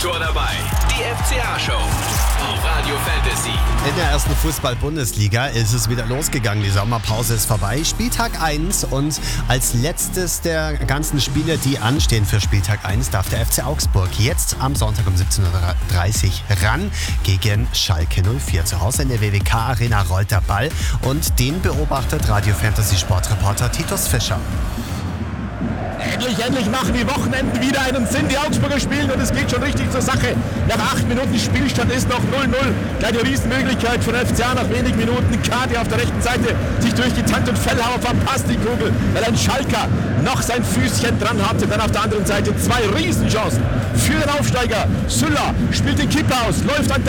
Tor dabei. Die FCA-Show auf Radio Fantasy. In der ersten Fußball-Bundesliga ist es wieder losgegangen. Die Sommerpause ist vorbei. Spieltag 1 und als letztes der ganzen Spiele, die anstehen für Spieltag 1, darf der FC Augsburg jetzt am Sonntag um 17.30 Uhr ran gegen Schalke 04. Zu Hause in der WWK-Arena rollt der Ball und den beobachtet Radio Fantasy Sportreporter Titus Fischer. Endlich machen die Wochenenden wieder einen Sinn. Die Augsburger spielen und es geht schon richtig zur Sache. Nach 8 Minuten Spielstand ist noch 0-0. Kleine Riesenmöglichkeit von FCA nach wenigen Minuten. Kadi auf der rechten Seite sich durchgetankt und Fellhauer verpasst die Kugel, weil ein Schalker noch sein Füßchen dran hatte. Dann auf der anderen Seite 2 Riesenchancen für den Aufsteiger. Süller spielt den Kipp aus, läuft an